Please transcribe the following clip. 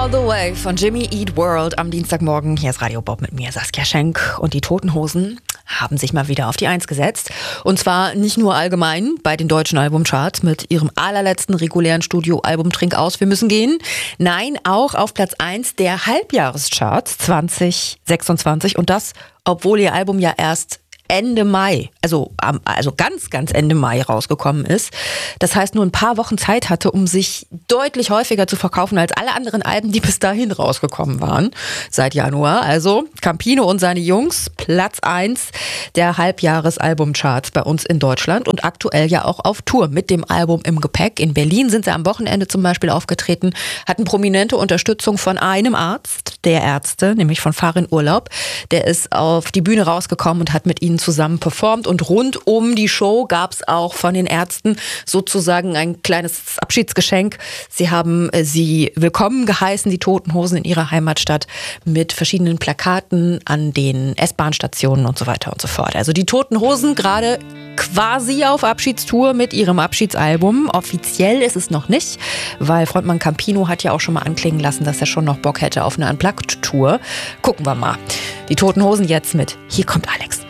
All the Way von Jimmy Eat World am Dienstagmorgen. Hier ist Radio Bob mit mir, Saskia Schenk. Und die Toten Hosen haben sich mal wieder auf die Eins gesetzt. Und zwar nicht nur allgemein bei den deutschen Albumcharts mit ihrem allerletzten regulären Studioalbum Trink aus, wir müssen gehen. Nein, auch auf Platz 1 der Halbjahrescharts 2026. Und das, obwohl ihr Album ja erst Ende Mai, also ganz Ende Mai rausgekommen ist. Das heißt, nur ein paar Wochen Zeit hatte, um sich deutlich häufiger zu verkaufen als alle anderen Alben, die bis dahin rausgekommen waren, seit Januar. Also Campino und seine Jungs, Platz 1 der Halbjahresalbumcharts bei uns in Deutschland und aktuell ja auch auf Tour mit dem Album im Gepäck. In Berlin sind sie am Wochenende zum Beispiel aufgetreten, hatten prominente Unterstützung von einem Arzt, der Ärzte, nämlich von Farin Urlaub. Der ist auf die Bühne rausgekommen und hat mit ihnen zusammen performt und rund um die Show gab es auch von den Ärzten sozusagen ein kleines Abschiedsgeschenk. Sie haben sie willkommen geheißen, die Toten Hosen in ihrer Heimatstadt mit verschiedenen Plakaten an den S-Bahn-Stationen und so weiter und so fort. Also die Toten Hosen gerade quasi auf Abschiedstour mit ihrem Abschiedsalbum. Offiziell ist es noch nicht, weil Frontmann Campino hat ja auch schon mal anklingen lassen, dass er schon noch Bock hätte auf eine Unplugged-Tour. Gucken wir mal. Die Toten Hosen jetzt mit Hier kommt Alex.